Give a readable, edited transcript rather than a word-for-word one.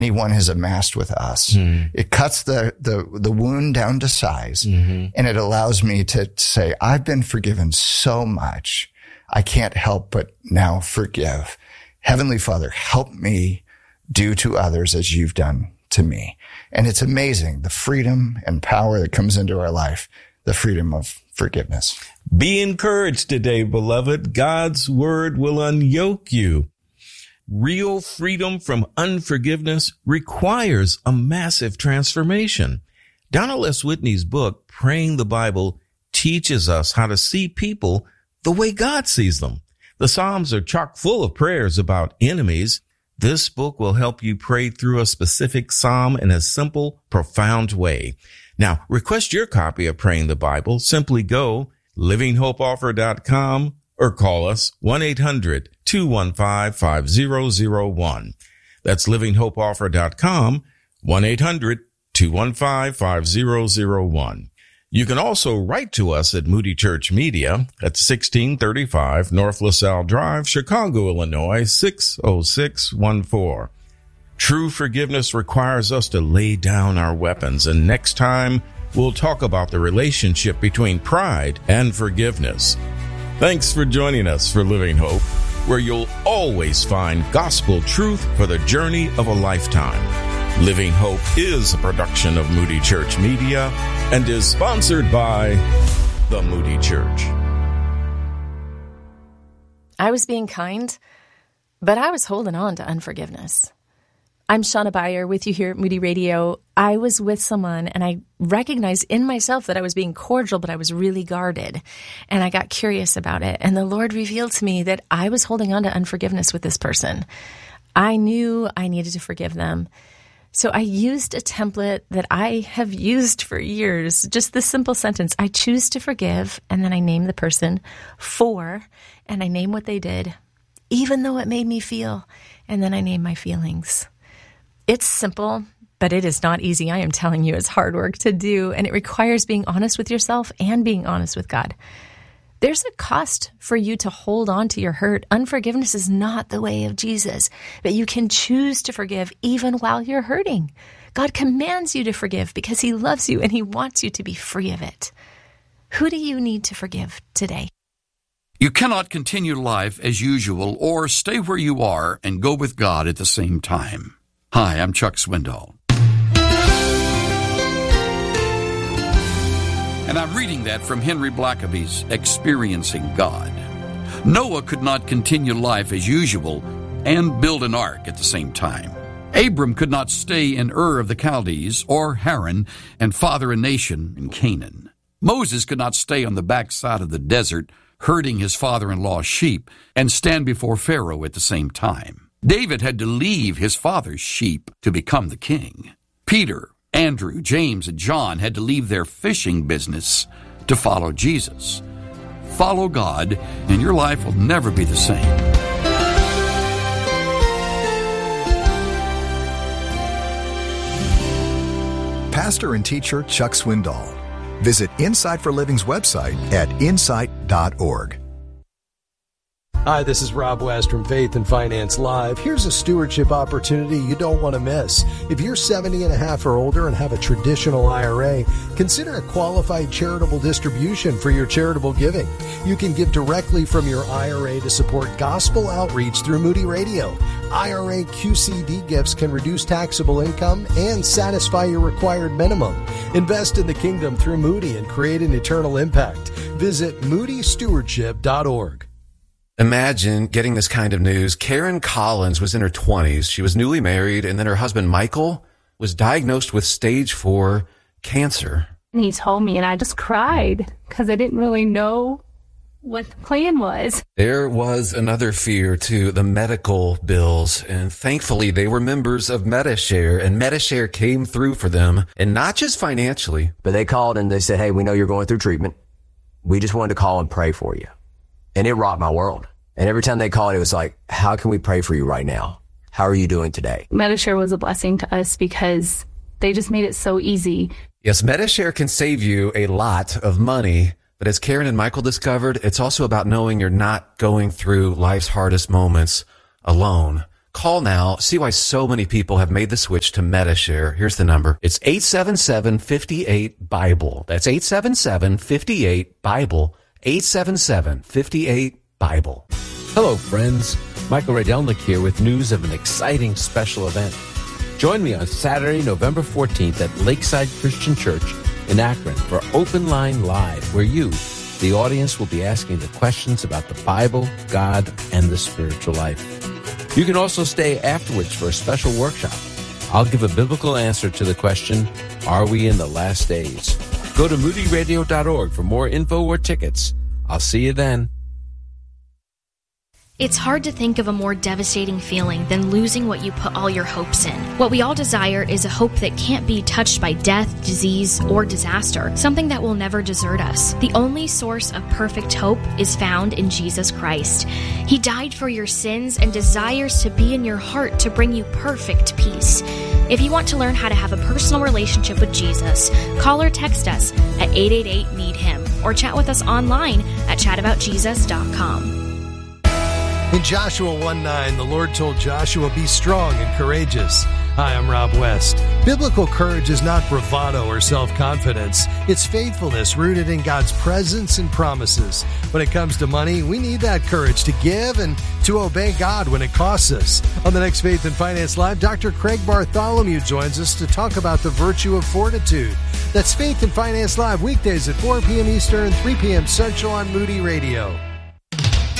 anyone has amassed with us. It cuts the wound down to size, and it allows me to say, I've been forgiven so much. I can't help but now forgive. Heavenly Father, help me do to others as you've done to me. And it's amazing, the freedom and power that comes into our life, the freedom of forgiveness. Be encouraged today, beloved. God's word will unyoke you. Real freedom from unforgiveness requires a massive transformation. Donald S. Whitney's book, Praying the Bible, teaches us how to see people the way God sees them. The Psalms are chock full of prayers about enemies. This book will help you pray through a specific psalm in a simple, profound way. Now, request your copy of Praying the Bible. Simply go livinghopeoffer.com or call us 1-800-215-5001. That's livinghopeoffer.com, 1-800-215-5001. You can also write to us at Moody Church Media at 1635 North LaSalle Drive, Chicago, Illinois, 60614. True forgiveness requires us to lay down our weapons, and next time we'll talk about the relationship between pride and forgiveness. Thanks for joining us for Living Hope, where you'll always find gospel truth for the journey of a lifetime. Living Hope is a production of Moody Church Media and is sponsored by the Moody Church. I was being kind, but I was holding on to unforgiveness. I'm Shauna Beyer with you here at Moody Radio. I was with someone and I recognized in myself that I was being cordial, but I was really guarded. And I got curious about it. And the Lord revealed to me that I was holding on to unforgiveness with this person. I knew I needed to forgive them. So I used a template that I have used for years, just the simple sentence, I choose to forgive, and then I name the person for, and I name what they did, even though it made me feel, and then I name my feelings. It's simple, but it is not easy. I am telling you, it's hard work to do, and it requires being honest with yourself and being honest with God. There's a cost for you to hold on to your hurt. Unforgiveness is not the way of Jesus, but you can choose to forgive even while you're hurting. God commands you to forgive because he loves you and he wants you to be free of it. Who do you need to forgive today? You cannot continue life as usual or stay where you are and go with God at the same time. Hi, I'm Chuck Swindoll. And I'm reading that from Henry Blackaby's Experiencing God. Noah could not continue life as usual and build an ark at the same time. Abram could not stay in Ur of the Chaldees or Haran and father a nation in Canaan. Moses could not stay on the backside of the desert herding his father-in-law's sheep and stand before Pharaoh at the same time. David had to leave his father's sheep to become the king. Peter, Andrew, James, and John had to leave their fishing business to follow Jesus. Follow God, and your life will never be the same. Pastor and teacher Chuck Swindoll. Visit Insight for Living's website at insight.org. Hi, this is Rob West from Faith and Finance Live. Here's a stewardship opportunity you don't want to miss. If you're 70 and a half or older and have a traditional IRA, consider a qualified charitable distribution for your charitable giving. You can give directly from your IRA to support gospel outreach through Moody Radio. IRA QCD gifts can reduce taxable income and satisfy your required minimum. Invest in the kingdom through Moody and create an eternal impact. Visit moodystewardship.org. Imagine getting this kind of news. Karen Collins was in her 20s. She was newly married, and then her husband, Michael, was diagnosed with stage 4 cancer. And he told me, and I just cried because I didn't really know what the plan was. There was another fear, too, the medical bills. And thankfully, they were members of Medi-Share, and Medi-Share came through for them, and not just financially. But they called and they said, hey, we know you're going through treatment. We just wanted to call and pray for you. And it rocked my world. And every time they called, it was like, how can we pray for you right now? How are you doing today? Medi-Share was a blessing to us because they just made it so easy. Yes, Medi-Share can save you a lot of money. But as Karen and Michael discovered, it's also about knowing you're not going through life's hardest moments alone. Call now. See why so many people have made the switch to MediShare. Here's the number. It's 877-58-BIBLE. That's 877-58-BIBLE. 877-58-BIBLE. Hello, friends. Michael Rydelnik here with news of an exciting special event. Join me on Saturday, November 14th at Lakeside Christian Church in Akron for Open Line Live, where you, the audience, will be asking the questions about the Bible, God, and the spiritual life. You can also stay afterwards for a special workshop. I'll give a biblical answer to the question, are we in the last days? Go to moodyradio.org for more info or tickets. I'll see you then. It's hard to think of a more devastating feeling than losing what you put all your hopes in. What we all desire is a hope that can't be touched by death, disease, or disaster, something that will never desert us. The only source of perfect hope is found in Jesus Christ. He died for your sins and desires to be in your heart to bring you perfect peace. If you want to learn how to have a personal relationship with Jesus, call or text us at 888-NEED-HIM or chat with us online at chataboutjesus.com. In Joshua 1:9, the Lord told Joshua, "Be strong and courageous." Hi, I'm Rob West. Biblical courage is not bravado or self-confidence. It's faithfulness rooted in God's presence and promises. When it comes to money, we need that courage to give and to obey God when it costs us. On the next Faith and Finance Live, Dr. Craig Bartholomew joins us to talk about the virtue of fortitude. That's Faith and Finance Live, weekdays at 4 p.m. Eastern, 3 p.m. Central on Moody Radio.